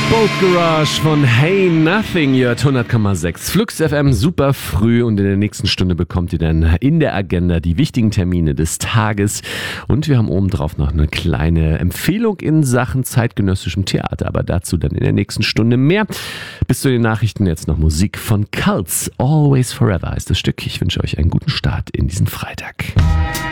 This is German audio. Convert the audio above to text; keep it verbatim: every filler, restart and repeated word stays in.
Boat Garage von Hey Nothing, ihr hört hundert Komma sechs Flux F M super früh und in der nächsten Stunde bekommt ihr dann in der Agenda die wichtigen Termine des Tages und wir haben obendrauf noch eine kleine Empfehlung in Sachen zeitgenössischem Theater, aber dazu dann in der nächsten Stunde mehr. Bis zu den Nachrichten jetzt noch Musik von Cults, Always Forever heißt das Stück. Ich wünsche euch einen guten Start in diesen Freitag.